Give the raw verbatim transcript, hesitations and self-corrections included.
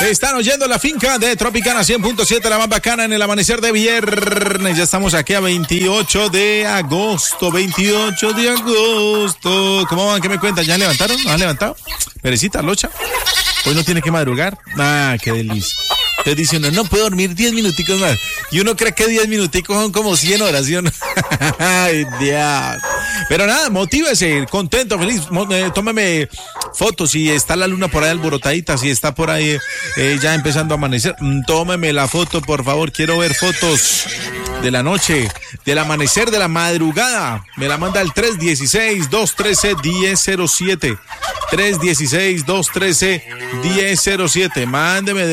Están oyendo La Finca de Tropicana cien punto siete, la más bacana en el amanecer de viernes. Ya estamos aquí a veintiocho de agosto, veintiocho de agosto. ¿Cómo van? ¿Qué me cuentan? ¿Ya levantaron? ¿Han levantado? Perecita, Locha. Hoy no tiene que madrugar. Ah, qué delicia. Entonces dice uno, no puedo dormir diez minuticos más. Y uno cree que diez minuticos son como cien horas, ¿sí o no? Ay, Dios. Pero nada, motívese, contento, feliz. Eh, tómeme fotos si está la luna por ahí alborotadita, si está por ahí eh, ya empezando a amanecer. Tómeme la foto, por favor. Quiero ver fotos de la noche, del amanecer, de la madrugada. Me la manda al tres uno seis, dos uno tres, uno cero cero siete. tres uno seis, dos uno tres, uno cero cero siete. Mándeme de